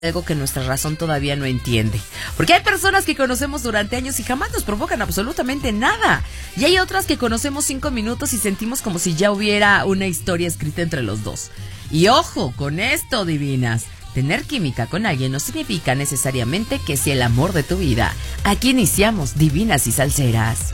algo que nuestra razón todavía no entiende. Porque hay personas que conocemos durante años y jamás nos provocan absolutamente nada. Y hay otras que conocemos 5 minutos y sentimos como si ya hubiera una historia escrita entre los dos. Y ojo con esto, divinas. Tener química con alguien no significa necesariamente que sea el amor de tu vida. Aquí iniciamos Divinas y Salseras.